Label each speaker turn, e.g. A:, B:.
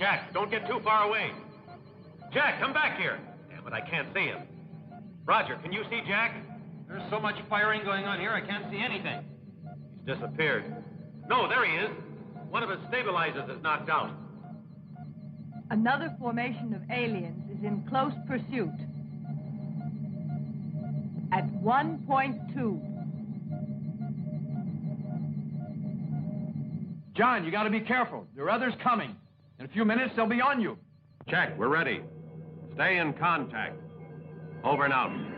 A: Jack, don't get too far away. Jack, come back here. Damn it, I can't see him. Roger, can you see Jack?
B: There's so much firing going on here, I can't see anything.
A: He's disappeared. No, there he is. One of his stabilizers is knocked out.
C: Another formation of aliens is in close pursuit. At 1.2.
D: John, you got to be careful. There are others coming. In a few minutes, they'll be on you.
A: Jack, we're ready. Stay in contact. Over and out.